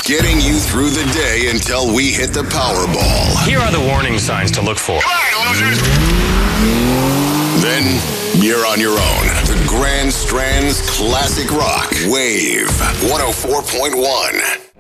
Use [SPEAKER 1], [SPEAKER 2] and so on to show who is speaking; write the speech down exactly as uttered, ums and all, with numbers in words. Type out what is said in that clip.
[SPEAKER 1] getting you through the day until we hit the Powerball.
[SPEAKER 2] Here are the warning signs to look for.
[SPEAKER 1] Then you're on your own. The Grand Strand's Classic Rock Wave one oh four point one.